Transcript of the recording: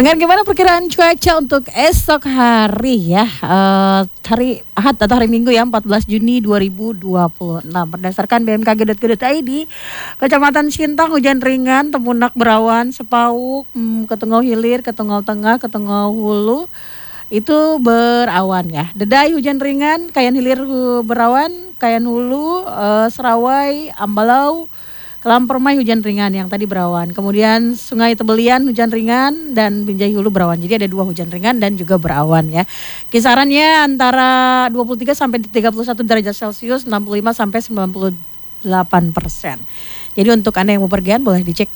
Pendengar, gimana perkiraan cuaca untuk esok hari ya? Hari Ahad atau hari Minggu ya, 14 Juni 2026. Berdasarkan bmkg.go.id, Kecamatan Sintang hujan ringan, Temunak berawan, Sepauk, Ketungau Hilir, Ketungau Tengah, Ketungau Hulu itu berawan ya. Dedai hujan ringan, Kayan Hilir berawan, Kayan Hulu, Serawai, Ambalau, Kelam Permai hujan ringan yang tadi berawan. Kemudian Sungai Tebelian hujan ringan dan Binjai Hulu berawan. Jadi ada 2 hujan ringan dan juga berawan ya. Kisarannya antara 23 sampai 31 derajat Celcius, 65 sampai 98%. Jadi untuk Anda yang mau pergian boleh dicek